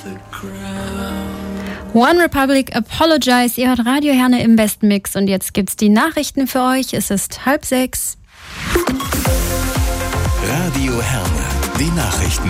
One Republic Apologize. Ihr hört Radio Herne im besten Mix und jetzt gibt's die Nachrichten für euch. Es ist 5:30. Radio Herne, die Nachrichten.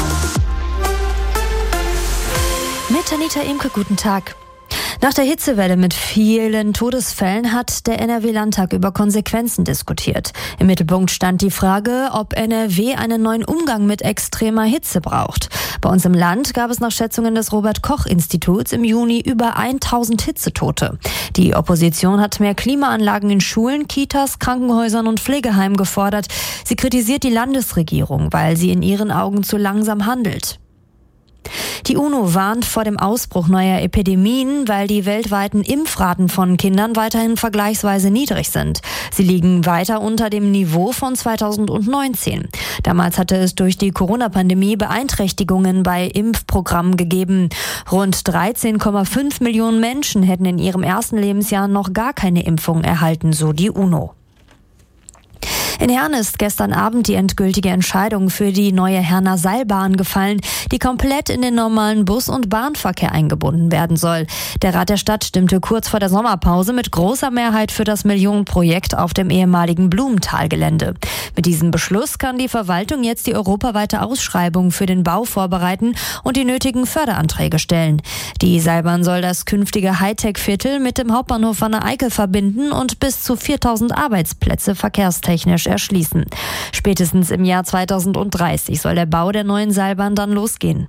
Mit Anita Imke, guten Tag. Nach der Hitzewelle mit vielen Todesfällen hat der NRW-Landtag über Konsequenzen diskutiert. Im Mittelpunkt stand die Frage, ob NRW einen neuen Umgang mit extremer Hitze braucht. Bei uns im Land gab es nach Schätzungen des Robert-Koch-Instituts im Juni über 1000 Hitzetote. Die Opposition hat mehr Klimaanlagen in Schulen, Kitas, Krankenhäusern und Pflegeheimen gefordert. Sie kritisiert die Landesregierung, weil sie in ihren Augen zu langsam handelt. Die UNO warnt vor dem Ausbruch neuer Epidemien, weil die weltweiten Impfraten von Kindern weiterhin vergleichsweise niedrig sind. Sie liegen weiter unter dem Niveau von 2019. Damals hatte es durch die Corona-Pandemie Beeinträchtigungen bei Impfprogrammen gegeben. Rund 13,5 Millionen Menschen hätten in ihrem ersten Lebensjahr noch gar keine Impfung erhalten, so die UNO. In Herne ist gestern Abend die endgültige Entscheidung für die neue Herner Seilbahn gefallen, die komplett in den normalen Bus- und Bahnverkehr eingebunden werden soll. Der Rat der Stadt stimmte kurz vor der Sommerpause mit großer Mehrheit für das Millionenprojekt auf dem ehemaligen Blumenthal-Gelände. Mit diesem Beschluss kann die Verwaltung jetzt die europaweite Ausschreibung für den Bau vorbereiten und die nötigen Förderanträge stellen. Die Seilbahn soll das künftige Hightech-Viertel mit dem Hauptbahnhof Wanne-Eickel verbinden und bis zu 4000 Arbeitsplätze verkehrstechnisch erschließen. Spätestens im Jahr 2030 soll der Bau der neuen Seilbahn dann losgehen.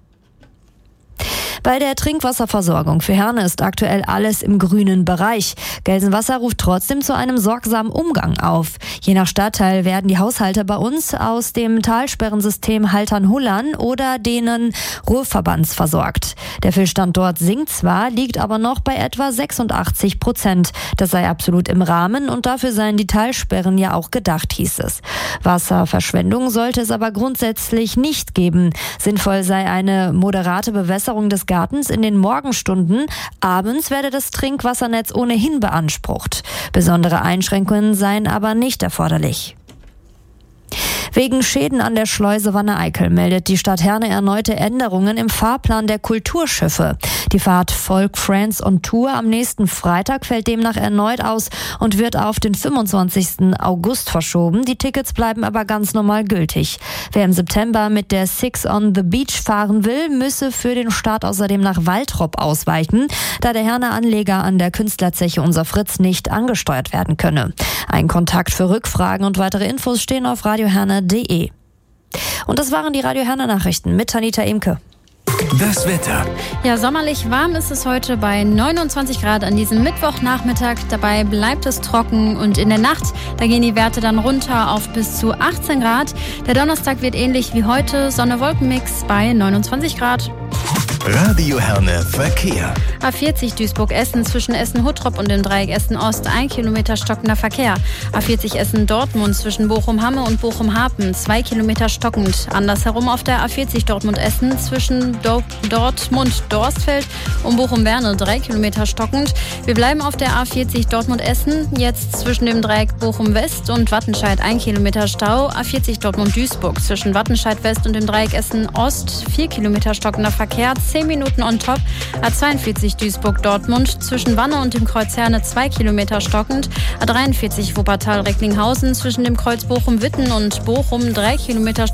Bei der Trinkwasserversorgung für Herne ist aktuell alles im grünen Bereich. Gelsenwasser ruft trotzdem zu einem sorgsamen Umgang auf. Je nach Stadtteil werden die Haushalte bei uns aus dem Talsperrensystem Haltern-Hullern oder denen Ruhrverbands versorgt. Der Füllstand dort sinkt zwar, liegt aber noch bei etwa 86%. Das sei absolut im Rahmen und dafür seien die Talsperren ja auch gedacht, hieß es. Wasserverschwendung sollte es aber grundsätzlich nicht geben. Sinnvoll sei eine moderate Bewässerung des Gartens in den Morgenstunden. Abends werde das Trinkwassernetz ohnehin beansprucht. Besondere Einschränkungen seien aber nicht erforderlich. Wegen Schäden an der Schleuse Wanne-Eickel meldet die Stadt Herne erneute Änderungen im Fahrplan der Kulturschiffe. Die Fahrt Folk Friends on Tour am nächsten Freitag fällt demnach erneut aus und wird auf den 25. August verschoben. Die Tickets bleiben aber ganz normal gültig. Wer im September mit der Six on the Beach fahren will, müsse für den Start außerdem nach Waltrop ausweichen, da der Herner Anleger an der Künstlerzeche Unser Fritz nicht angesteuert werden könne. Ein Kontakt für Rückfragen und weitere Infos stehen auf radioherne.de. Und das waren die Radio Herne Nachrichten mit Anita Imke. Das Wetter. Ja, sommerlich warm ist es heute bei 29 Grad an diesem Mittwochnachmittag. Dabei bleibt es trocken und in der Nacht, da gehen die Werte dann runter auf bis zu 18 Grad. Der Donnerstag wird ähnlich wie heute, Sonne-Wolken-Mix bei 29 Grad. Radio Herne Verkehr. A40 Duisburg-Essen zwischen Essen-Huttrop und dem Dreieck Essen-Ost 1 Kilometer stockender Verkehr. A40 Essen-Dortmund zwischen Bochum-Hamme und Bochum-Hapen 2 Kilometer stockend. Andersherum auf der A40 Dortmund-Essen zwischen Dortmund-Dorstfeld und Bochum-Werne 3 Kilometer stockend. Wir bleiben auf der A40 Dortmund-Essen, jetzt zwischen dem Dreieck Bochum-West und Wattenscheid 1 Kilometer Stau. A40 Dortmund-Duisburg zwischen Wattenscheid-West und dem Dreieck Essen-Ost 4 Kilometer stockender Verkehr. 10 Minuten on top. A42 Duisburg-Dortmund zwischen Wanne und dem Kreuz Herne 2 Kilometer stockend. A43 Wuppertal-Recklinghausen zwischen dem Kreuz Bochum-Witten und Bochum 3 Kilometer